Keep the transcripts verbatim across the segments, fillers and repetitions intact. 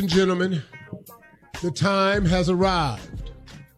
and gentlemen, the time has arrived.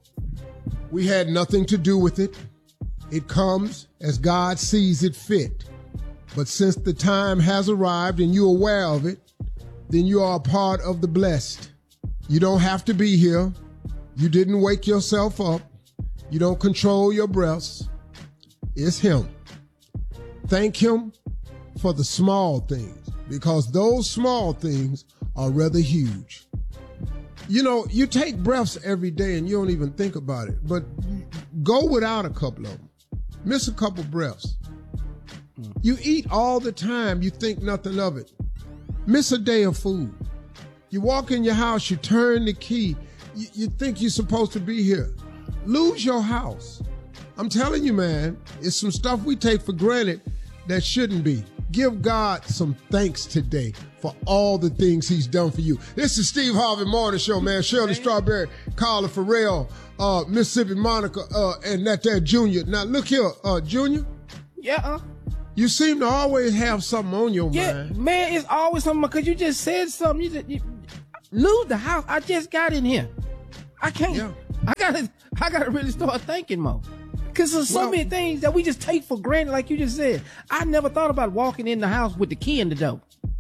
We had nothing to do with it. It comes as God sees it fit. But since the time has arrived and you're aware of it, then you are a part of the blessed. You don't have to be here. You didn't wake yourself up. You don't control your breaths. It's him. Thank him for the small things, because those small things are rather huge. You know, you take breaths every day and you don't even think about it, but go without a couple of them. Miss a couple breaths. You eat all the time, you think nothing of it. Miss a day of food. You walk in your house, you turn the key, you, you think you're supposed to be here. Lose your house. I'm telling you, man, it's some stuff we take for granted that shouldn't be. Give God some thanks today for all the things he's done for you. This is Steve Harvey Morning Show, man. Shirley Strawberry, Carla Farrell, uh, Mississippi Monica, uh, and that there Junior. Now, look here, uh, Junior. Yeah, uh. You seem to always have something on your yeah, mind. Yeah, man, it's always something, because you just said something. You, just, you lose the house. I just got in here. I can't. Yeah. I gotta, I gotta really start thinking more. Because there's so well, many things that we just take for granted, like you just said. I never thought about walking in the house with the key in the door.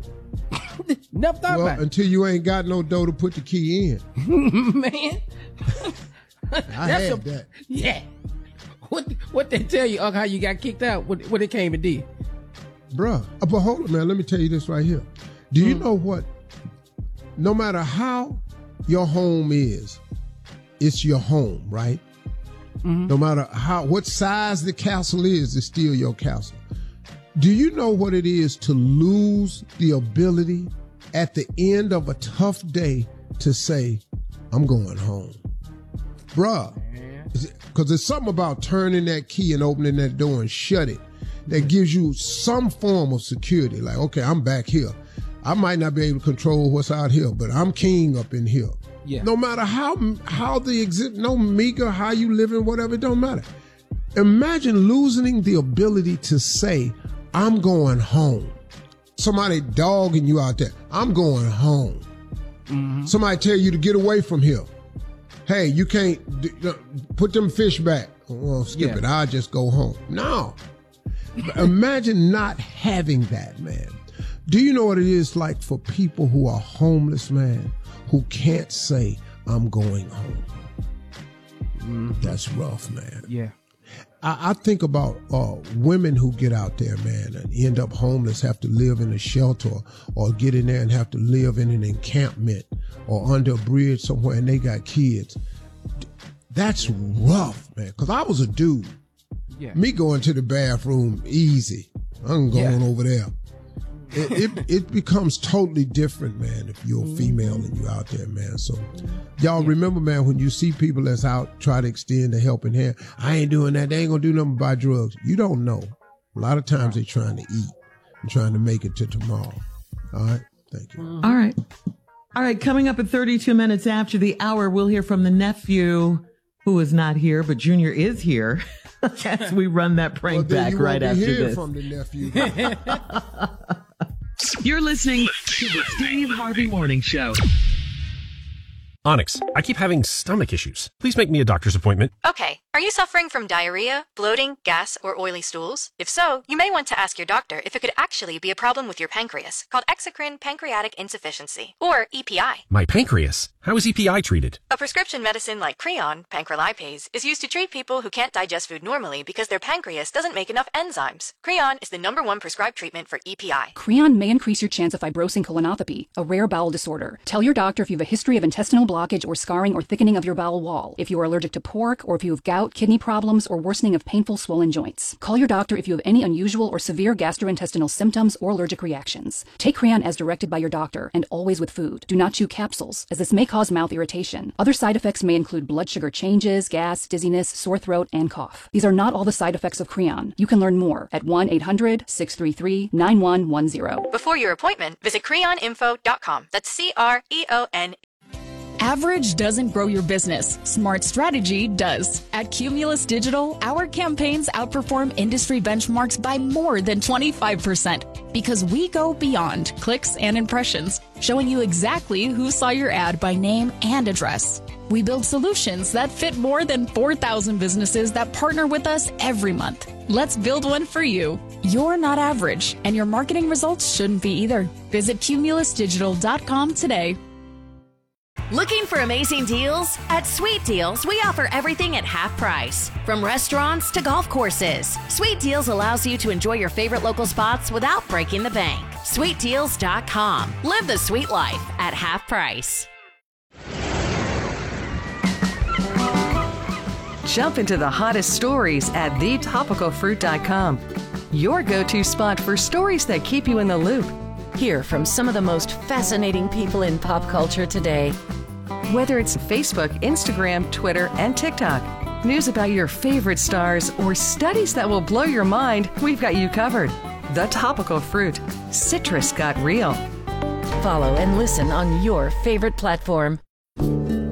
Never thought well, about it. Until you ain't got no door to put the key in. Man. I That's had a, that. Yeah. What what they tell you, Unc, how you got kicked out, what, what it came and did? Bruh, uh, but hold on, man. Let me tell you this right here. Do mm. you know what? No matter how your home is, it's your home, right? Mm-hmm. No matter how what size the castle is, it's still your castle. Do you know what it is to lose the ability at the end of a tough day to say, I'm going home? Bruh, because there's something about turning that key and opening that door and shut it that gives you some form of security. Like, okay, I'm back here. I might not be able to control what's out here, but I'm king up in here. Yeah. No matter how how the exist, no meager, how you living, whatever, it don't matter. Imagine losing the ability to say, I'm going home. Somebody dogging you out there. I'm going home. Mm-hmm. Somebody tell you to get away from here. Hey, you can't d- d- put them fish back. Well, skip yeah. it. I'll just go home. No. Imagine not having that, man. Do you know what it is like for people who are homeless, man, who can't say, I'm going home? Mm-hmm. That's rough, man. Yeah. I, I think about uh, women who get out there, man, and end up homeless, have to live in a shelter, or get in there and have to live in an encampment or under a bridge somewhere, and they got kids. That's rough, man, because I was a dude. Yeah. Me going to the bathroom, easy. I'm going yeah. over there. It, it it becomes totally different, man, if you're a female and you're out there, man. So y'all yeah. remember, man, when you see people that's out, try to extend a helping hand. I ain't doing that. They ain't gonna do nothing but buy drugs. You don't know. A lot of times they're trying to eat and trying to make it to tomorrow. All right. Thank you. All right. All right. Coming up at thirty-two minutes after the hour, we'll hear from the nephew, who is not here, but Junior is here. As we run that prank well, back right after hear this. From the nephew. You're listening to the Steve Harvey Morning Show. Onyx, I keep having stomach issues. Please make me a doctor's appointment. Okay. Are you suffering from diarrhea, bloating, gas, or oily stools? If so, you may want to ask your doctor if it could actually be a problem with your pancreas, called exocrine pancreatic insufficiency, or E P I. My pancreas? How is E P I treated? A prescription medicine like Creon, pancrelipase, is used to treat people who can't digest food normally because their pancreas doesn't make enough enzymes. Creon is the number one prescribed treatment for E P I. Creon may increase your chance of fibrosing colonopathy, a rare bowel disorder. Tell your doctor if you have a history of intestinal blockage or scarring or thickening of your bowel wall, if you are allergic to pork, or if you have gout, kidney problems, or worsening of painful swollen joints. Call your doctor if you have any unusual or severe gastrointestinal symptoms or allergic reactions. Take Creon as directed by your doctor, and always with food. Do not chew capsules, as this may cause mouth irritation. Other side effects may include blood sugar changes, gas, dizziness, sore throat, and cough. These are not all the side effects of Creon. You can learn more at one eight hundred, six three three, nine one one zero. Before your appointment, visit creon info dot com. That's C R E O N. Average doesn't grow your business. Smart strategy does. At Cumulus Digital, our campaigns outperform industry benchmarks by more than twenty-five percent because we go beyond clicks and impressions. showing you exactly who saw your ad by name and address. We build solutions that fit more than four thousand businesses that partner with us every month. Let's build one for you. You're not average, and your marketing results shouldn't be either. Visit cumulus digital dot com today. Looking for amazing deals? At Sweet Deals, we offer everything at half price. From restaurants to golf courses, Sweet Deals allows you to enjoy your favorite local spots without breaking the bank. sweet deals dot com. Live the sweet life at half price. Jump into the hottest stories at the topical fruit dot com. Your go-to spot for stories that keep you in the loop. Hear from some of the most fascinating people in pop culture today. Whether it's Facebook, Instagram, Twitter, and TikTok, news about your favorite stars, or studies that will blow your mind, we've got you covered. The Topical Fruit. Citrus got real. Follow and listen on your favorite platform.